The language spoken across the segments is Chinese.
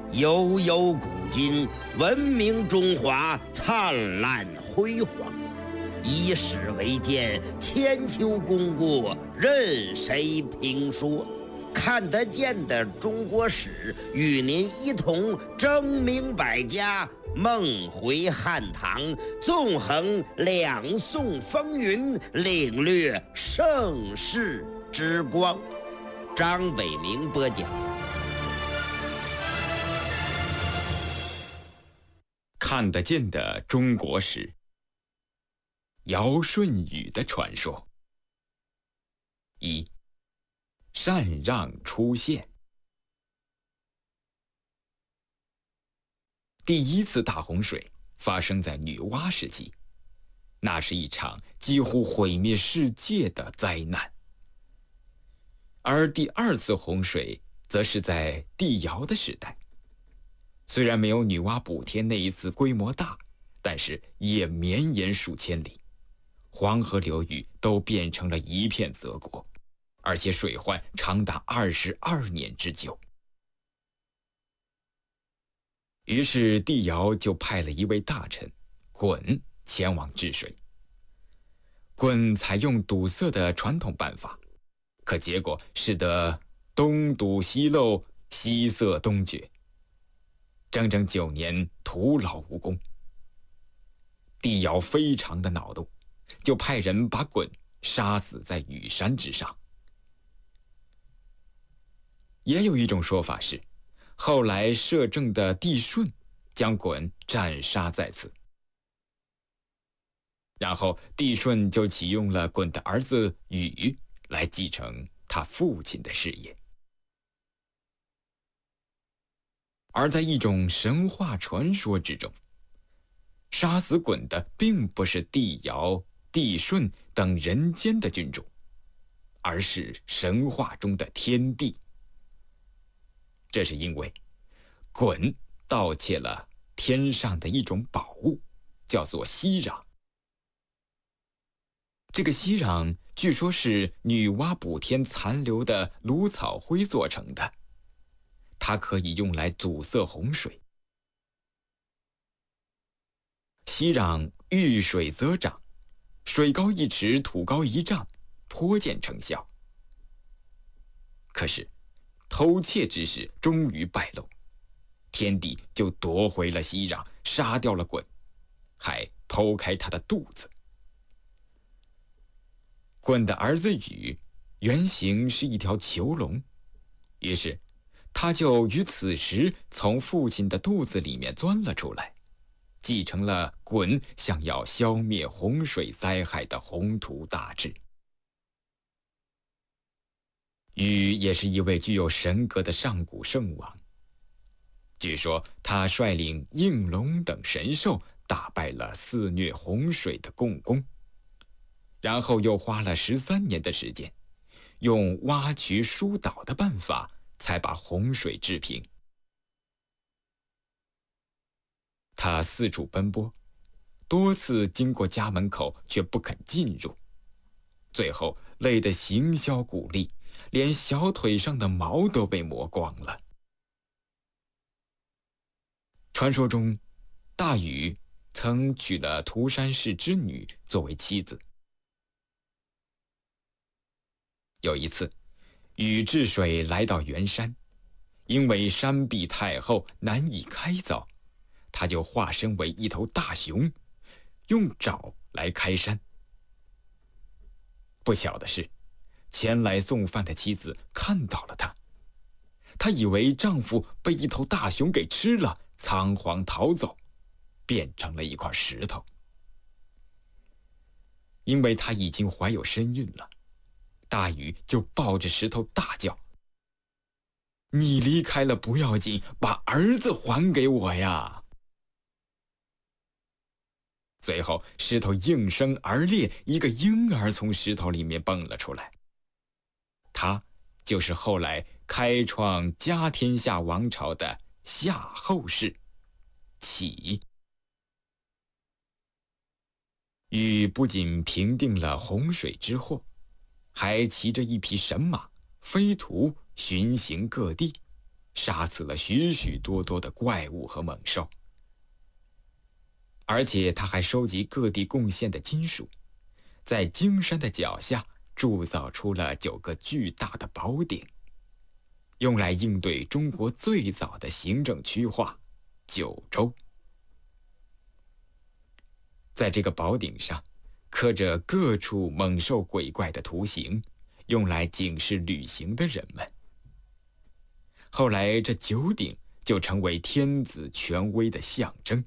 悠悠古今，文明中华灿烂辉煌。以史为鉴，千秋功过任谁评说。看得见的中国史，与您一同争鸣百家，梦回汉唐，纵横两宋风云，领略盛世之光。张伟明播讲。 看得见的中国史，尧舜禹的传说。一，禅让出现。第一次大洪水发生在女娲时期，那是一场几乎毁灭世界的灾难。而第二次洪水则是在帝尧的时代，虽然没有女娲补天那一次规模大，但是也绵延数千里，黄河流域都变成了一片泽国，而且水患长达22年之久。于是帝尧就派了一位大臣鲧前往治水。鲧采用堵塞的传统办法，可结果使得东堵西漏，西塞东决，整整9年徒劳无功。帝尧非常的恼怒，就派人把鲧杀死在羽山之上。也有一种说法是，后来摄政的帝舜将鲧斩杀在此，然后帝舜就启用了鲧的儿子禹来继承他父亲的事业。而在一种神话传说之中，杀死鲧的并不是帝尧、帝舜等人间的君主，而是神话中的天帝。这是因为鲧盗窃了天上的一种宝物，叫做息壤。这个息壤据说是女娲补天残留的芦草灰做成的，它可以用来阻塞洪水。息壤遇水则长，水高1尺，土高1丈，颇见成效。可是偷窃之事终于败露，天帝就夺回了息壤，杀掉了鲧，还剖开他的肚子。鲧的儿子禹原型是一条囚龙，于是他就于此时从父亲的肚子里面钻了出来，继承了鲧想要消灭洪水灾害的宏图大志。禹也是一位具有神格的上古圣王，据说他率领应龙等神兽打败了肆虐洪水的共工，然后又花了13年的时间，用挖渠疏导的办法才把洪水治平。他四处奔波，多次经过家门口却不肯进入，最后累得形销骨立，连小腿上的毛都被磨光了。传说中，大禹曾娶了涂山氏之女作为妻子。有一次，禹治水来到圆山，因为山壁太厚难以开凿，他就化身为一头大熊，用爪来开山。不巧的是，前来送饭的妻子看到了他，她以为丈夫被一头大熊给吃了，仓皇逃走，变成了一块石头。因为她已经怀有身孕了，大禹就抱着石头大叫：“你离开了不要紧，把儿子还给我呀！”随后石头应声而裂，一个婴儿从石头里面蹦了出来，他就是后来开创家天下王朝的夏后氏启。禹不仅平定了洪水之祸，还骑着一匹神马飞图巡行各地， 杀死了许许多多的怪物和猛兽。而且他还收集各地贡献的金属，在荆山的脚下铸造出了9个巨大的宝鼎，用来应对中国最早的行政区划——九州。在这个宝鼎上刻着各处猛兽鬼怪的图形，用来警示旅行的人们。后来这9鼎就成为天子权威的象征。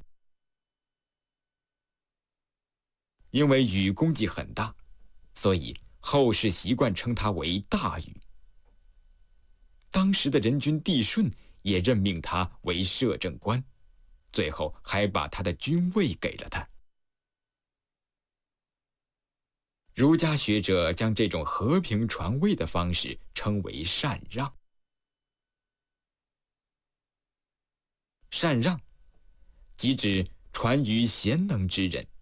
因为禹功绩很大，所以后世习惯称他为大禹。当时的人君帝舜也任命他为摄政官，最后还把他的君位给了他。儒家学者将这种和平传位的方式称为禅让。禅让即指传于贤能之人，